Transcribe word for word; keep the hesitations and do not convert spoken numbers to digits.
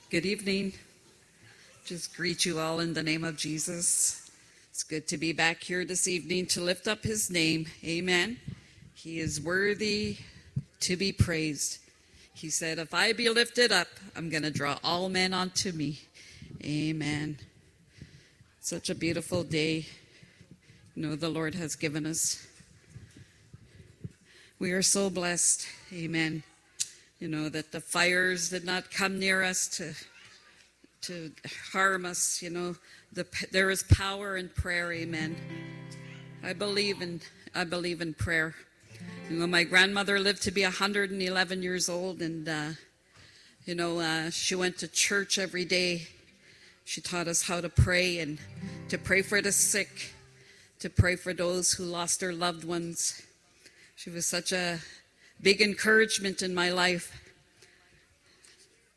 Good evening. Just greet you all in the name of Jesus. It's good to be back here this evening to lift up his name. Amen. He is worthy to be praised. He said, if I be lifted up, I'm going to draw all men unto me. Amen. Such a beautiful day, you know, the Lord has given us. We are so blessed. Amen. You know, that the fires did not come near us to to harm us. You know, the, there is power in prayer. Amen. I believe in I believe in prayer. You know, my grandmother lived to be one hundred eleven years old, and uh, you know, uh, she went to church every day. She taught us how to pray and to pray for the sick, to pray for those who lost their loved ones. She was such a big encouragement in my life.